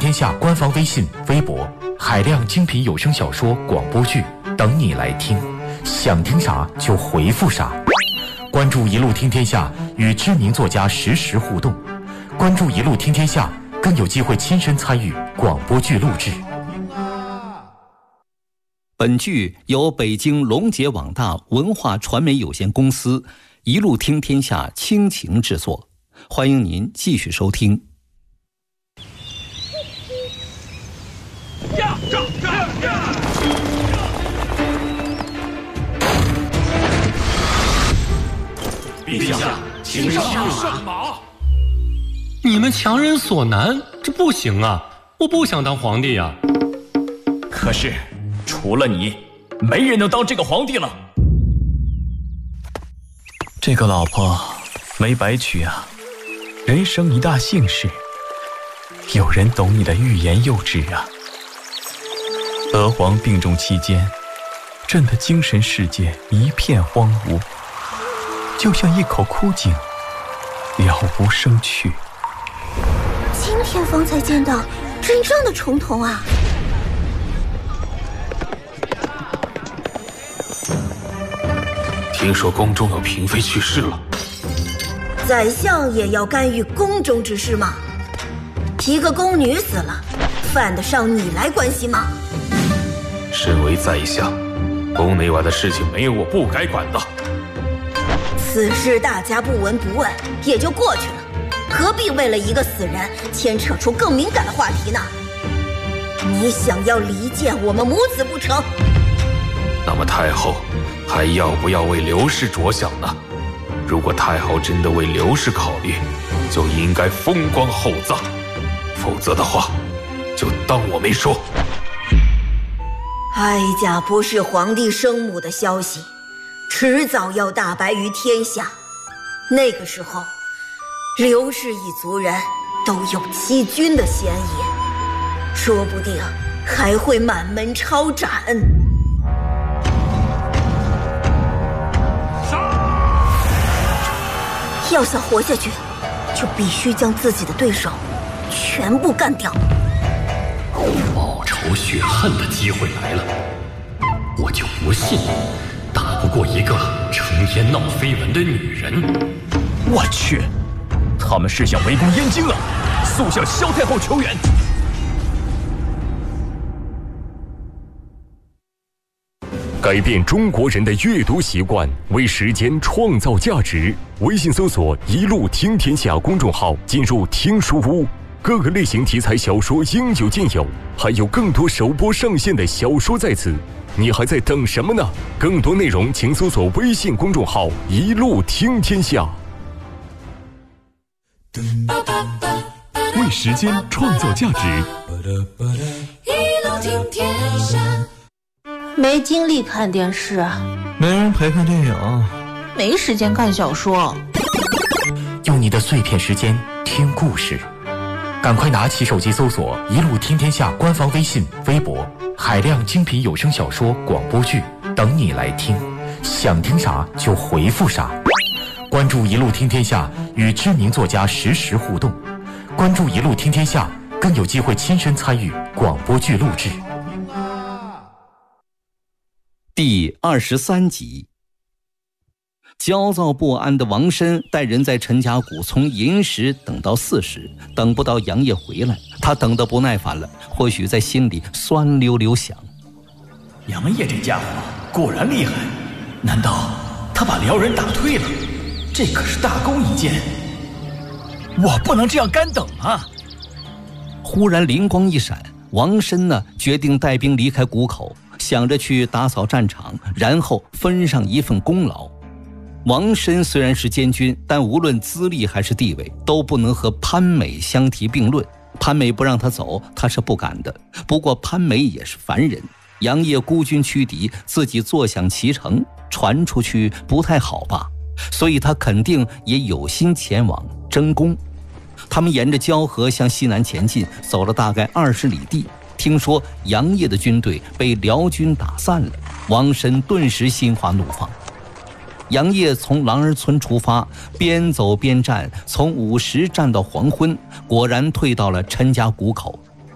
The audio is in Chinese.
天下官方微信、微博，海量精品有声小说、广播剧等你来听，想听啥就回复啥。关注一路听天下，与知名作家实时互动。关注一路听天下，更有机会亲身参与广播剧录制。 本剧由北京龙杰网大文化传媒有限公司一路听天下倾情制作，欢迎您继续收听。 陛下，请上马。 你们强人所难，这不行啊！我不想当皇帝呀。 可是，除了你，没人能当这个皇帝了。 这个老婆没白娶啊，人生一大幸事。有人懂你的欲言又止啊。娥皇病重期间，朕的精神世界一片荒芜，就像一口枯井，了无生趣。 今天方才见到真正的重瞳啊！ 听说宫中有嫔妃去世了， 宰相也要干预宫中之事吗？一个宫女死了，犯得上你来关心吗？ 身为宰相，宫内外的事情没有我不该管的。 此事大家不闻不问也就过去了，何必为了一个死人牵扯出更敏感的话题呢？你想要离间我们母子不成？ 那么太后还要不要为刘氏着想呢？如果太后真的为刘氏考虑，就应该风光厚葬，否则的话，就当我没说。 哀家不是皇帝生母的消息，迟早要大白于天下。那个时候，刘氏一族人都有欺君的嫌疑，说不定还会满门抄斩。要想活下去，就必须将自己的对手全部干掉。 报仇雪恨的机会来了，我就不信打不过一个成天闹绯闻的女人。 我去，他们是想围攻燕京啊！速向萧太后求援。 改变中国人的阅读习惯，为时间创造价值。微信搜索“一路听天下”公众号，进入听书屋，各个类型题材小说应有尽有，还有更多首播上线的小说在此。你还在等什么呢？更多内容请搜索微信公众号“一路听天下”。为时间创造价值， 一路听天下。 没精力看电视， 没人陪看电影， 没时间看小说。 用你的碎片时间听故事，赶快拿起手机搜索一路听天下官方微信、微博，海量精品有声小说、广播剧等你来听，想听啥就回复啥。关注一路听天下，与知名作家实时互动。关注一路听天下，更有机会亲身参与广播剧录制。 第23集。焦躁不安的王申带人在陈家谷从寅时等到巳时，等不到杨业回来，他等得不耐烦了，或许在心里酸溜溜想： 杨业这家伙果然厉害，难道他把辽人打退了？这可是大功一件，我不能这样干等啊！ 忽然灵光一闪，王申决定带兵离开谷口，想着去打扫战场，然后分上一份功劳。王申虽然是监军，但无论资历还是地位，都不能和潘美相提并论。潘美不让他走，他是不敢的。不过潘美也是凡人，杨业孤军驱敌，自己坐享其成，传出去不太好吧？所以他肯定也有心前往争功。他们沿着交河向西南前进，走了大概20里地。听说杨业的军队被辽军打散了，王申顿时心花怒放。杨业从狼儿村出发，边走边战，从午时战到黄昏，果然退到了陈家谷口。